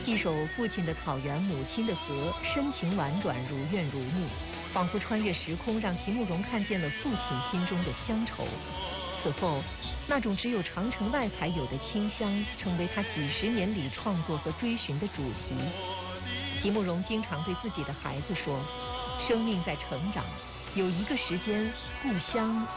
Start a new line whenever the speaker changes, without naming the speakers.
一首父亲的草原，母亲的河，深情婉转，如怨如慕，仿佛穿越时空，让席慕容看见了父亲心中的乡愁。此后，那种只有长城外才有的清香，成为他几十年里创作和追寻的主题。席慕容经常对自己的孩子说：“生命在成长，有一个时间，故乡